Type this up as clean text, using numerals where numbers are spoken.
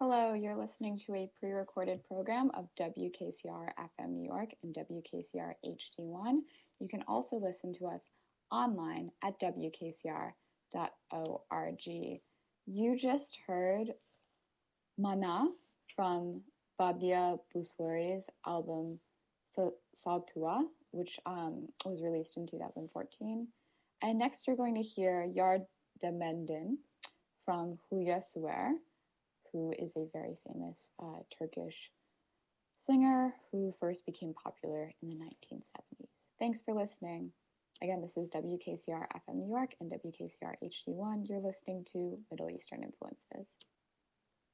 Hello, you're listening to a pre recorded program of WKCR FM New York and WKCR HD1. You can also listen to us online at WKCR.org. You just heard Mana from Badia Buswari's album Sautua, which was released in 2014. And next, you're going to hear Yard Demendin from Huya Suer, who is a very famous Turkish singer who first became popular in the 1970s. Thanks for listening. Again, this is WKCR FM New York and WKCR HD1. You're listening to Middle Eastern Influences.